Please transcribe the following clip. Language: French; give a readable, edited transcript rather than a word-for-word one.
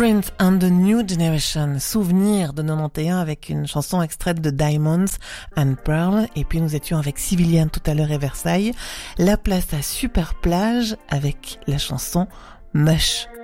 Prince and the New Generation, souvenir de 91 avec une chanson extraite de Diamonds and Pearl. Et puis nous étions avec Civilian tout à l'heure et Versailles. La place à Super Plage avec la chanson Mush.